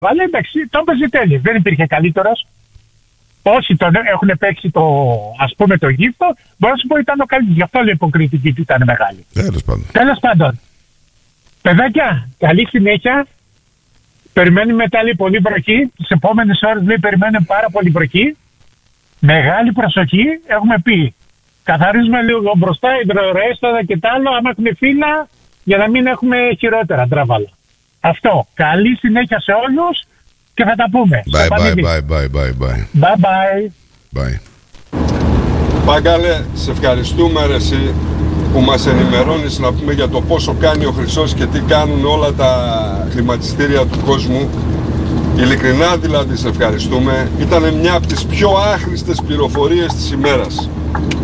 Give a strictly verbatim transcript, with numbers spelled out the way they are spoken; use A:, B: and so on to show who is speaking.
A: Αλλά εντάξει, το έπαιζε τέλειο. Δεν υπήρχε καλύτερος. Όσοι τον έχουν παίξει το, ας πούμε, το γύφτο, μπορώ να σου πω ήταν ο καλύτερος. Γι' αυτό λέει η υποκριτική του ήταν μεγάλη.
B: Τέλος πάντων.
A: Τέλος πάντων. Παιδάκια, καλή συνέχεια. Περιμένει μετά λέει πολύ βροχή. Τις επόμενες ώρες λέει περιμένει πάρα πολύ βροχή. Μεγάλη προσοχή. Έχουμε πει. Καθαρίζουμε λίγο μπροστά, υδρορέσταδα και τα άλλο. Άμα έχουμε φύλλα, για να μην έχουμε χειρότερα τραβάλα. Αυτό. Καλή συνέχεια σε όλους και θα τα πούμε.
B: Bye bye, bye bye, bye bye.
A: Bye bye.
B: Bye.
C: Πάγκαλε, σε ευχαριστούμε ρε εσύ που μας ενημερώνεις να πούμε για το πόσο κάνει ο Χρυσός και τι κάνουν όλα τα χρηματιστήρια του κόσμου. Ειλικρινά δηλαδή σε ευχαριστούμε. Ήταν μια από τις πιο άχρηστες πληροφορίες της ημέρας.